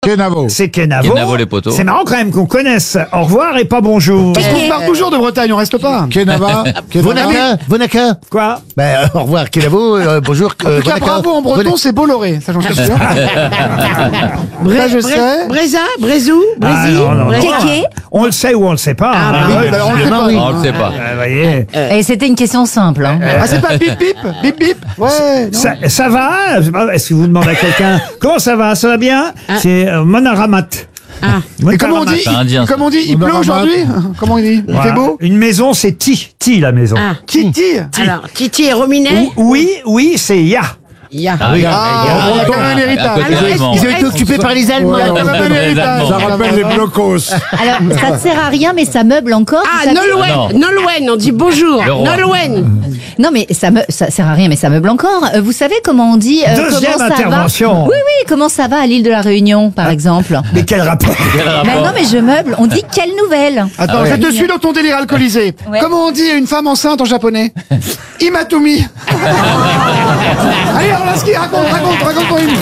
Kenavo. C'est Kenavo. Kenavo, les poteaux. C'est marrant quand même qu'on connaisse au revoir et pas bonjour. Parce qu'on part toujours de Bretagne, on reste pas. Kenava. Vonaka. Quoi? Au revoir, Kenavo, bonjour. En tout cas, bravo en breton, c'est Bolloré. Ça, j'en suis sûr. Ça, je sais. Breza, Brezou, Brésil, non. Kéké. On le sait ou on le sait pas. Ah, hein. Oui, bah, on le sait pas. On le sait pas. Vous voyez. Et c'était une question simple. Hein. Ah, c'est pas bip bip, bip bip. Ouais. Non. Ça va? Je sais pas, est-ce que vous demandez à quelqu'un comment ça va? Ça va bien? C'est Monaramat. Et comment on dit? C'est indien, ça. Comment on dit? Il pleut aujourd'hui? Comment il dit? Il fait beau? Une maison, c'est Ti la maison. Ah. Kitty. Alors, Titi et Rominet. Oui, c'est Ya. Ya. Ah oui, Ah, on a quand même un héritage. Ils ont été occupés par les Allemands. Il y a quand même un héritage. Ça rappelle les blocos. Alors, ça ne sert à rien, mais ça meuble encore. Ah, vous savez Nolwenn, Nolwenn, on dit bonjour. Le roi. Nolwenn. Non, mais ça sert à rien, mais ça meuble encore. Vous savez comment on dit Deuxième comment ça intervention. va? Oui, comment ça va à l'île de la Réunion, par exemple? Mais quel rapport? Ben non, mais je meuble. On dit quelle nouvelle? Attends, je te suis dans ton délire alcoolisé. Ouais. Comment on dit une femme enceinte en japonais? Imatumi. Allez, Orlaski, raconte-moi une.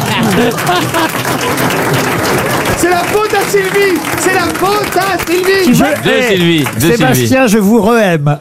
C'est la faute à Sylvie. C'est la faute à Sylvie. De Sylvie. Sébastien, je vous re-aime.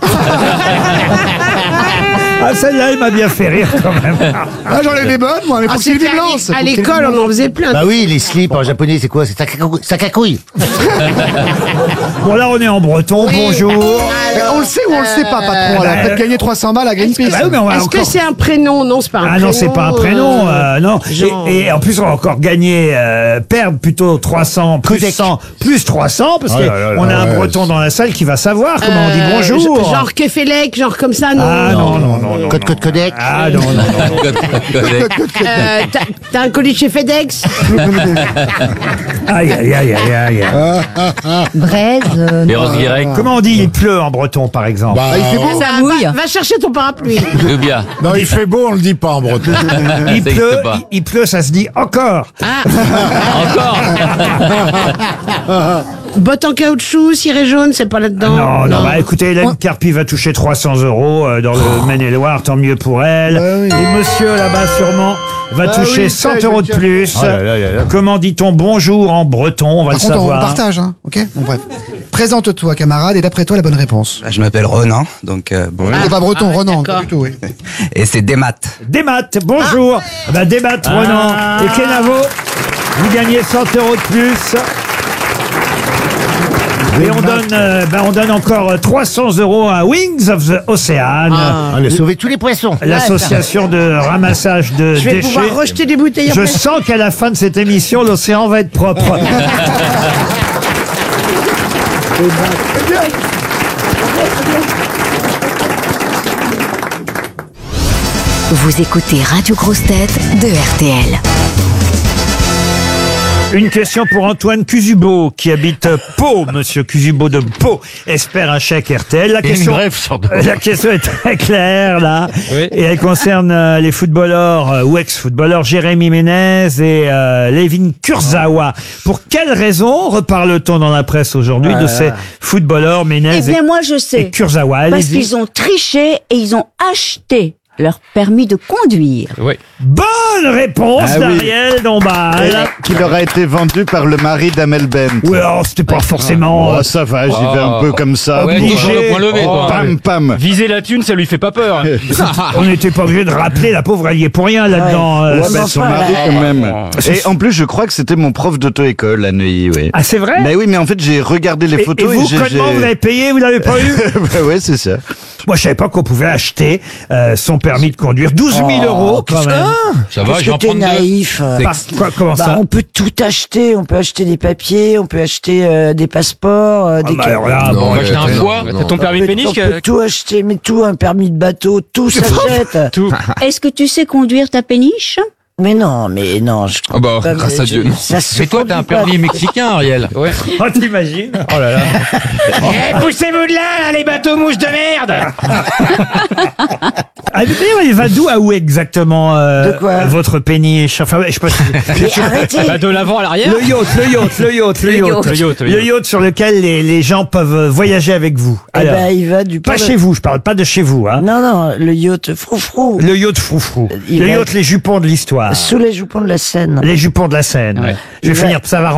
Ah, celle-là, elle m'a bien fait rire quand même. Ah, j'en ai des bonnes, moi, mais pour Sylvie Blanche. À l'école, on en faisait plein. Bah oui, les slips en japonais, c'est quoi? C'est sakakouille. Bon, là, on est en breton. Bonjour. On le sait ou on le sait pas, patron? Elle a peut-être gagné 300 balles à Greenpeace. Bah oui, mais on va Est-ce que encore... c'est un prénom? Non, c'est pas un Ah prénom. non, c'est pas un prénom, non. genre- Et en plus, on va encore gagner, perdre plutôt 300, plus Codec. 100, plus 300, parce Oh là là là, qu'on a un ouais. breton dans la salle qui va savoir comment on dit bonjour. Genre Kefelec, genre comme ça, non. Ah non. Code codec. Ah non. T'as un colis chez FedEx? Aïe. Braise. Léros Guirec. Comment on dit il pleut en breton, par exemple? Ah, il fait beau. Ça mouille. Va chercher ton parapluie. Lubia. Non, il fait beau, on le dit pas en breton. Il ça pleut, existe pas. il pleut, ça se dit encore. Encore. Bottes en caoutchouc, ciré jaune, c'est pas là-dedans. Non, bah écoutez, Hélène Carpi va toucher 300 € dans le Maine-et-Loire, tant mieux pour elle. oui. Et monsieur là-bas sûrement va toucher oui, 100 ça, € de je- plus. Oh là là là là. Comment dit-on bonjour en breton? On va Par le contre, on savoir. partage, hein. Ok? Bon, bref. Présente-toi, camarade, et d'après toi, la bonne réponse. Je m'appelle Ronan, donc bon. T'es pas breton, Ronan, d'accord. pas du tout, oui. Et c'est des maths. Desmat, bonjour. Bah, Desmat, Ronan et Kenavo, vous gagnez 100 € de plus. Et on donne encore 300 € à Wings of the Ocean, On a sauvé tous les poissons. l'association de ramassage de Je vais déchets. pouvoir rejeter des bouteilles en Je plastique. sens qu'à la fin de cette émission, l'océan va être propre. Vous écoutez Radio Grosse Tête de RTL. Une question pour Antoine Cusubo, qui habite Pau. Monsieur Cusubo de Pau espère un chèque RTL. La question est très claire, là. Oui. Et elle concerne les footballeurs ou ex-footballeurs Jérémy Ménez et Levin Kurzawa. Pour quelle raison reparle-t-on dans la presse aujourd'hui de ces footballeurs Ménez Eh bien, moi, je et sais. Kurzawa? Parce Allez-y. qu'ils ont triché et ils ont acheté leur permis de conduire. Bonne réponse Ah oui. d'Ariel Dombal. Qui leur a été vendu par le mari d'Amel Bent. Oui, alors c'était pas forcément... Oh, ça va, j'y vais un peu comme ça. Ouais, toujours le point levé, toi. Pam, pam. Viser la thune, ça lui fait pas peur. On n'était pas obligé de rappeler, la pauvre, elle y est pour rien là-dedans. Ouais, bah, son mari quand même. Et en plus, je crois que c'était mon prof d'auto-école à Neuilly, oui. Ah, c'est vrai? Mais oui, mais en fait, j'ai regardé les Et photos vous, j'ai... comment vous l'avez payé, vous l'avez pas eu? Bah ouais, c'est ça. Moi, je savais pas qu'on pouvait acheter son permis de conduire. 12 000 € quand même. Ça va, je vais en T'es prendre deux. naïf. Comment ça? On peut tout acheter. On peut acheter des papiers, on peut acheter des passeports, des bah alors là, On bon, va acheter un foie. T'as ton permis de pénis on peut tout acheter, mais tout, un permis de bateau, tout s'achète. tout. Est-ce que tu sais conduire ta péniche? Mais non, je Ah bah, pas, grâce à Dieu. ça se Mais toi, t'as un conduit pas. permis mexicain, Ariel. Ouais. Oh, t'imagines? Oh là là. Poussez-vous de là, les bateaux mouches de merde. Ah, mais d'ailleurs, il va d'où à où exactement De quoi votre péniche? Enfin, je sais pas si... Mais arrêtez. Bah, de l'avant à l'arrière. Le yacht sur lequel les gens peuvent voyager avec vous. Eh Alors, ben, il va du pas port de- chez vous, je parle pas de chez vous, hein. Non, le yacht froufrou. Le yacht froufrou. Il Le va- yacht les jupons de l'histoire. Sous les jupons de la Seine. Les jupons de la Seine. Ouais. Je vais Il va- finir, ça va